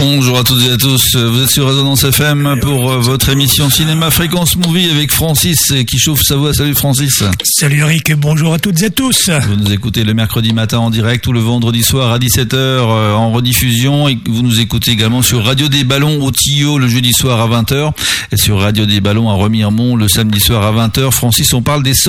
Bonjour à toutes et à tous, vous êtes sur Résonance FM pour votre émission Cinéma Fréquence Movie avec Francis qui chauffe sa voix. Salut Francis. Salut Eric et bonjour à toutes et à tous. Vous nous écoutez le mercredi matin en direct ou le vendredi soir à 17h en rediffusion, et vous nous écoutez également sur Radio des Ballons au Tillot le jeudi soir à 20h et sur Radio des Ballons à Remiremont le samedi soir à 20h. Francis, on parle des sorties